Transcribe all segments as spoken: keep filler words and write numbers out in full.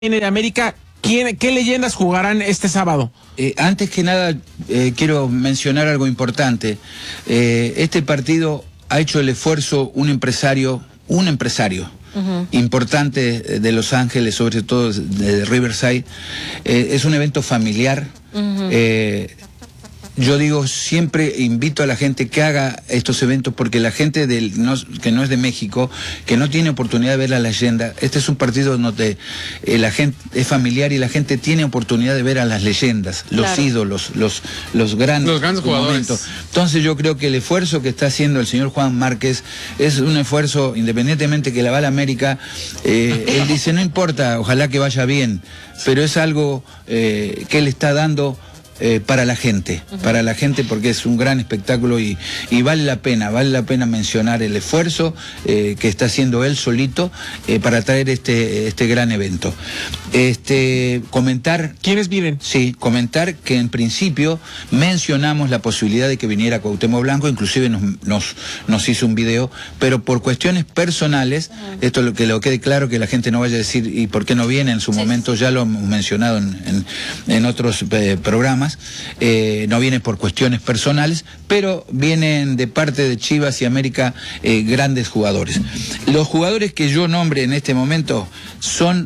de América, ¿quién, ¿qué leyendas jugarán este sábado? Eh, antes que nada, eh, quiero mencionar algo importante. Eh, este partido ha hecho el esfuerzo un empresario, un empresario uh-huh. importante de Los Ángeles, sobre todo de Riverside. Eh, es un evento familiar. Uh-huh. eh, Yo digo, siempre invito a la gente que haga estos eventos, porque la gente del, no, que no es de México, que no tiene oportunidad de ver la leyenda, este es un partido donde eh, la gente es familiar y la gente tiene oportunidad de ver a las leyendas, los claro. ídolos, los, los grandes, los grandes jugadores. Momentos. Entonces yo creo que el esfuerzo que está haciendo el señor Juan Márquez es un esfuerzo, independientemente que la va a la América, eh, él dice, no importa, ojalá que vaya bien, pero es algo eh, que él está dando Eh, para la gente, uh-huh. para la gente, porque es un gran espectáculo y, y vale la pena, vale la pena mencionar el esfuerzo eh, que está haciendo él solito eh, para traer este, este gran evento. Este, comentar... ¿Quiénes vienen? Sí, comentar que en principio mencionamos la posibilidad de que viniera Cuauhtémoc Blanco, inclusive nos, nos, nos hizo un video, pero por cuestiones personales, uh-huh. esto lo que lo quede claro, que la gente no vaya a decir, ¿y por qué no viene? En su sí. momento ya lo hemos mencionado en, en, en otros eh, programas. Eh, no vienen por cuestiones personales, pero vienen de parte de Chivas y América eh, grandes jugadores. Los jugadores que yo nombre en este momento son,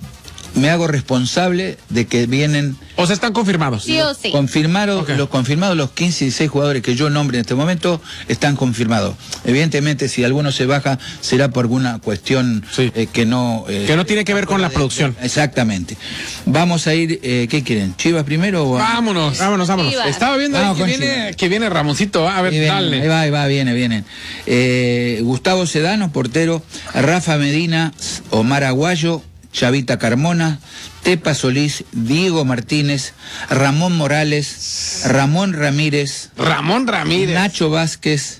me hago responsable de que vienen... O sea, están confirmados. Sí o sí. Confirmados, okay. los confirmados, los quince y dieciséis jugadores que yo nombre en este momento están confirmados. Evidentemente, si alguno se baja, será por alguna cuestión sí. eh, que no... Eh, que no tiene que ver con la producción. Exactamente. Vamos a ir, eh, ¿qué quieren? ¿Chivas primero o...? Vámonos. Vámonos, vámonos. Chivas. Estaba viendo ahí que viene, que viene Ramoncito. A ver, ahí viene, dale. Ahí va, ahí va, viene, viene. Eh, Gustavo Sedano, portero. Rafa Medina, Omar Aguayo, Chavita Carmona, Tepa Solís, Diego Martínez, Ramón Morales, Ramón Ramírez, Ramón Ramírez, Nacho Vázquez,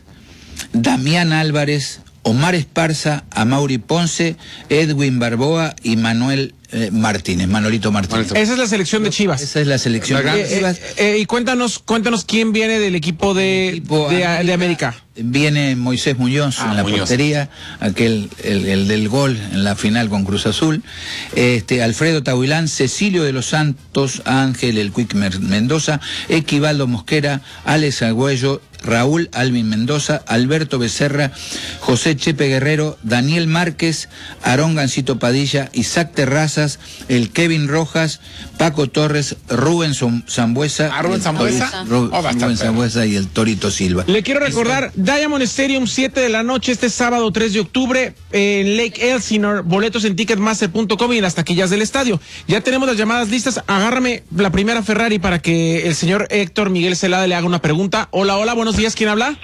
Damián Álvarez, Omar Esparza, Amaury Ponce, Edwin Barboa y Manuel eh, Martínez, Manolito Martínez. Esa es la selección de Chivas. Esa es la selección eh, de Chivas. Eh, eh, y cuéntanos, cuéntanos quién viene del equipo de, equipo de, América, de América. Viene Moisés Muñoz ah, en la Muñoz. portería, aquel el, el del gol en la final con Cruz Azul. Este Alfredo Tahuilán, Cecilio de los Santos, Ángel el Quick Mendoza, Equivaldo Mosquera, Alex Agüello, Raúl Alvin Mendoza, Alberto Becerra, José Chepe Guerrero, Daniel Márquez, Aarón Gancito Padilla, Isaac Terrazas, el Kevin Rojas, Paco Torres, Rubén Zambuesa, ¿Ah, Rubén Zambuesa? Ru Oh, Rubén Zambuesa y el Torito Silva. Le quiero recordar, Diamond Stadium, siete de la noche, este sábado tres de octubre, en Lake Elsinore, boletos en ticketmaster punto com y en las taquillas del estadio. Ya tenemos las llamadas listas, agárrame la primera Ferrari para que el señor Héctor Miguel Celada le haga una pregunta. Hola, hola, buenos días, ¿quién habla?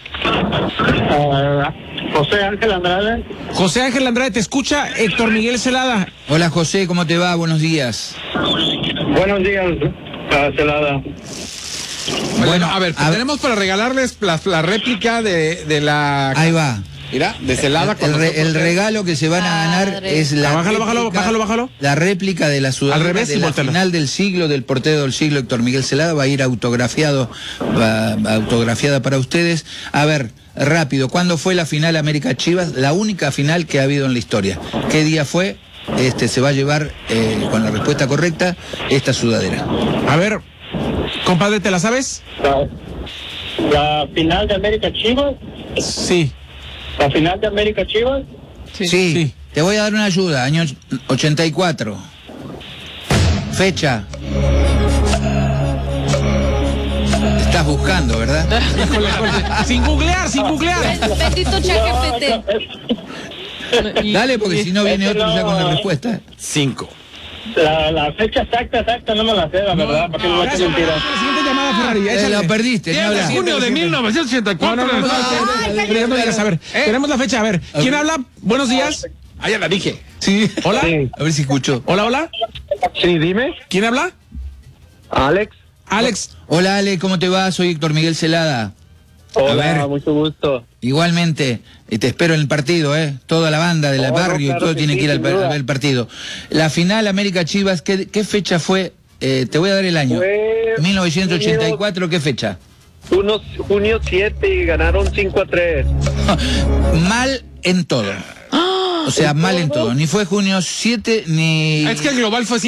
Uh, José Ángel Andrade. José Ángel Andrade, te escucha Héctor Miguel Celada. Hola José, ¿cómo te va? Buenos días. Buenos días, uh, Celada. Bueno, Bueno, a ver, a tenemos para regalarles la, la réplica de, de la... Ahí va. Mira, de Celada. El, re, el regalo que se van a ganar Padre. es la Ah, bájalo, réplica, bájalo, bájalo, bájalo. La réplica de la sudadera Al revés, de y la voltealo. final del siglo, del portero del siglo, Héctor Miguel Celada, va a ir autografiado, va, va autografiada para ustedes. A ver, rápido, ¿cuándo fue la final América Chivas? La única final que ha habido en la historia. ¿Qué día fue? Este se va a llevar, eh, con la respuesta correcta, esta sudadera. A ver, compadre, ¿te la sabes? La, la final de América Chivas. Sí. La final de América Chivas. Sí, sí. Te voy a dar una ayuda, año ochenta y cuatro. Fecha. Estás buscando, ¿verdad? Híjole, híjole. Sin googlear, sin googlear. Bendito ChatGPT. Dale, porque si no viene otro ya con la respuesta. Cinco. La, la fecha exacta, exacta, no me la sé, la verdad, porque no, no me Gracias, mentira. la siguiente llamada, Ferrari. Eh, Échale. lo perdiste, diez no de habla. junio de mil novecientos ochenta y cuatro. No, no, no, no, Ay, no, no, no digas, a ver, tenemos la fecha, a ver, ¿quién habla? Buenos días. Ah, ya la dije. Sí. Hola. Sí. A ver si escucho. Hola, hola. Sí, dime. ¿Quién habla? Alex. Alex. Hola Ale, ¿cómo te va? Soy Héctor Miguel Celada. Hola, ver. mucho gusto. Igualmente, y te espero en el partido, ¿eh? Toda la banda del Oh, barrio, no, claro todo que tiene sí, que ir al, sin a duda. ver el partido. La final América Chivas, ¿qué, qué fecha fue? Eh, te voy a dar el año. Fue mil novecientos ochenta y cuatro, ¿qué fecha? Uno, junio siete y ganaron cinco a tres. Mal en todo. O sea, mal en todo. Ni fue junio siete, ni... Es que el global fue